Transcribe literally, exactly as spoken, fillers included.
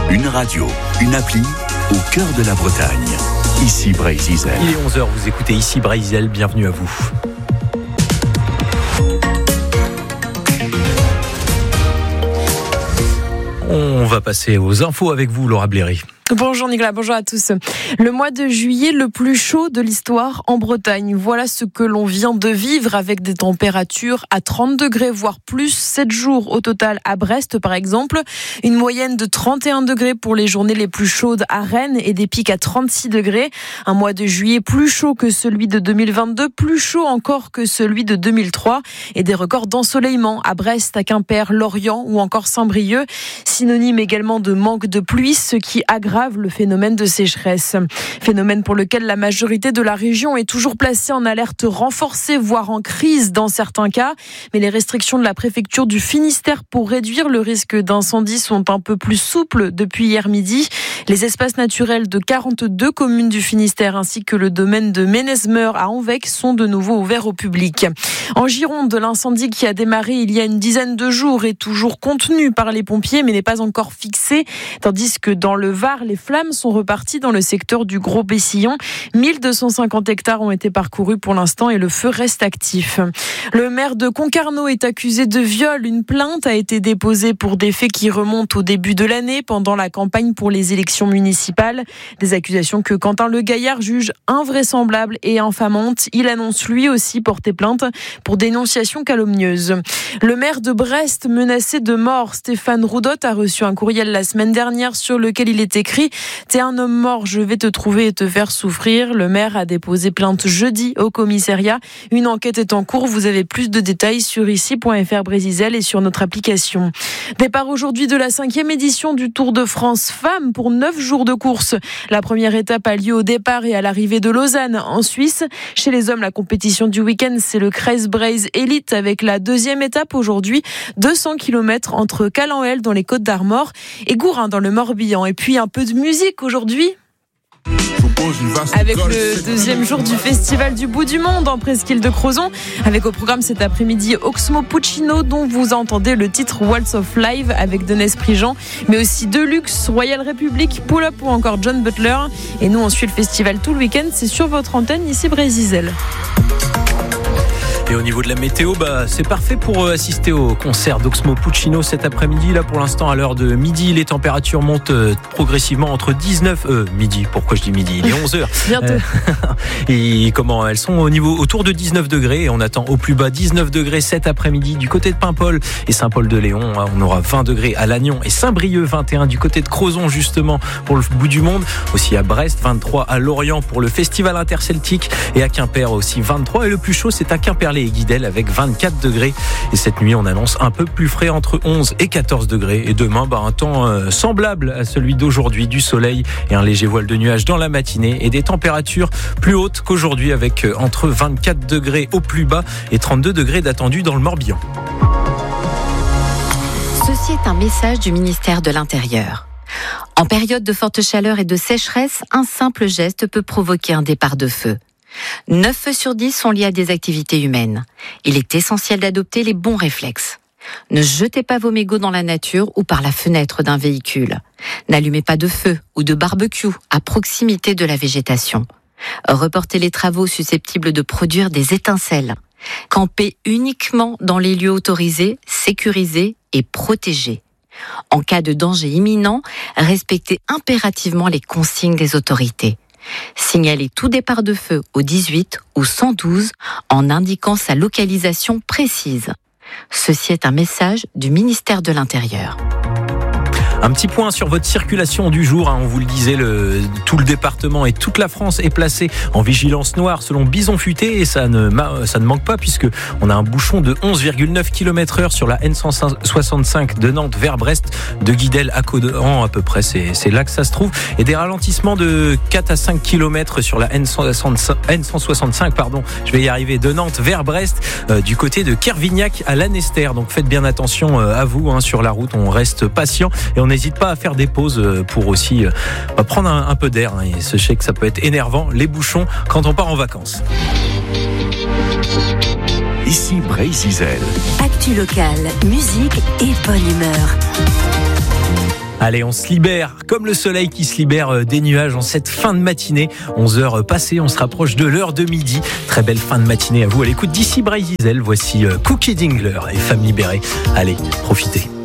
Une radio, une appli au cœur de la Bretagne. Ici Brésil. Il est onze heures, vous écoutez Ici Brésil, bienvenue à vous. On va passer aux infos avec vous, Laura Bléry. Bonjour Nicolas, bonjour à tous. Le mois de juillet le plus chaud de l'histoire en Bretagne. Voilà ce que l'on vient de vivre avec des températures à trente degrés, voire plus, sept jours au total à Brest par exemple. Une moyenne de trente et un degrés pour les journées les plus chaudes à Rennes et des pics à trente-six degrés. Un mois de juillet plus chaud que celui de deux mille vingt-deux, plus chaud encore que celui de deux mille trois et des records d'ensoleillement à Brest, à Quimper, Lorient ou encore Saint-Brieuc. Synonyme également de manque de pluie, ce qui aggrave le phénomène de sécheresse. Phénomène pour lequel la majorité de la région est toujours placée en alerte renforcée, voire en crise dans certains cas. Mais les restrictions de la préfecture du Finistère pour réduire le risque d'incendie sont un peu plus souples depuis hier midi. Les espaces naturels de quarante-deux communes du Finistère ainsi que le domaine de Ménez-Meur à Anvec sont de nouveau ouverts au public. En Gironde, l'incendie qui a démarré il y a une dizaine de jours est toujours contenu par les pompiers mais n'est pas encore fixé. Tandis que dans le Var, les flammes sont reparties dans le secteur du Gros Bessillon. mille deux cent cinquante hectares ont été parcourus pour l'instant et le feu reste actif. Le maire de Concarneau est accusé de viol. Une plainte a été déposée pour des faits qui remontent au début de l'année pendant la campagne pour les élections municipales. Des accusations que Quentin Le Gaillard juge invraisemblables et infamantes. Il annonce lui aussi porter plainte pour dénonciation calomnieuse. Le maire de Brest menacé de mort, Stéphane Roudotte, a reçu un courriel la semaine dernière sur lequel il est écrit « T'es un homme mort, je vais te trouver et te faire souffrir ». Le maire a déposé plainte jeudi au commissariat. Une enquête est en cours. Vous avez plus de détails sur ici point f r Brésil et sur notre application. Départ aujourd'hui de la cinquième édition du Tour de France Femmes pour neuf jours de course. La première étape a lieu au départ et à l'arrivée de Lausanne en Suisse. Chez les hommes, la compétition du week-end, c'est le Kreisbreis Elite avec la deuxième étape aujourd'hui. deux cents kilomètres entre Calanhel dans les Côtes-d'Armor et Gourin dans le Morbihan. Et puis un peu de musique aujourd'hui. Avec le deuxième jour du festival du bout du monde en presqu'île de Crozon, avec au programme cet après-midi Oxmo Puccino dont vous entendez le titre Waltz of Life avec Denès Prigent, mais aussi Deluxe, Royal Republic, Pull Up ou encore John Butler. Et nous on suit le festival tout le week-end, c'est sur votre antenne ici Brésil. Et au niveau de la météo, bah, c'est parfait pour assister au concert d'Oxmo Puccino cet après-midi. Là, pour l'instant, à l'heure de midi, les températures montent progressivement entre dix-neuf... Euh, midi, pourquoi je dis midi ? Il est onze heures. Bientôt. Euh, et comment elles sont au niveau, autour de dix-neuf degrés. Et on attend au plus bas dix-neuf degrés cet après-midi du côté de Paimpol et Saint-Paul-de-Léon. On aura vingt degrés à Lannion et Saint-Brieuc, vingt et un du côté de Crozon, justement, pour le bout du monde. Aussi à Brest, vingt-trois à Lorient pour le festival interceltique. Et à Quimper aussi, vingt-trois. Et le plus chaud, c'est à Quimperlé et Guidel avec vingt-quatre degrés. Et cette nuit, on annonce un peu plus frais entre onze et quatorze degrés. Et demain, bah, un temps euh, semblable à celui d'aujourd'hui, du soleil et un léger voile de nuages dans la matinée et des températures plus hautes qu'aujourd'hui avec euh, entre vingt-quatre degrés au plus bas et trente-deux degrés d'attendus dans le Morbihan. Ceci est un message du ministère de l'Intérieur. En période de forte chaleur et de sécheresse, un simple geste peut provoquer un départ de feu. neuf feux sur dix sont liés à des activités humaines. Il est essentiel d'adopter les bons réflexes. Ne jetez pas vos mégots dans la nature ou par la fenêtre d'un véhicule. N'allumez pas de feu ou de barbecue à proximité de la végétation. Reportez les travaux susceptibles de produire des étincelles. Campez uniquement dans les lieux autorisés, sécurisés et protégés. En cas de danger imminent, respectez impérativement les consignes des autorités. Signalez tout départ de feu au dix-huit ou cent douze en indiquant sa localisation précise. Ceci est un message du ministère de l'Intérieur. Un petit point sur votre circulation du jour, hein, on vous le disait, le, tout le département et toute la France est placé en vigilance noire selon Bison Futé et ça ne, ça ne manque pas puisque on a un bouchon de onze virgule neuf kilomètres heure sur la N cent soixante-cinq de Nantes vers Brest, de Guidel à Caudan à peu près, c'est, c'est là que ça se trouve, et des ralentissements de quatre à cinq kilomètres sur la N cent soixante-cinq, pardon, je vais y arriver, de Nantes vers Brest, euh, du côté de Kervignac à Lanester, donc faites bien attention euh, à vous hein, sur la route, on reste patient et on n'hésite pas à faire des pauses pour aussi euh, prendre un, un peu d'air. Hein, et sachez que ça peut être énervant, les bouchons, quand on part en vacances. Ici Brésil. Actu locale, musique et bonne humeur. Allez, on se libère comme le soleil qui se libère des nuages en cette fin de matinée. onze heures passées, on se rapproche de l'heure de midi. Très belle fin de matinée à vous à l'écoute d'ici Bray Diesel. Voici Cookie Dingler et Femme libérée. Allez, profitez.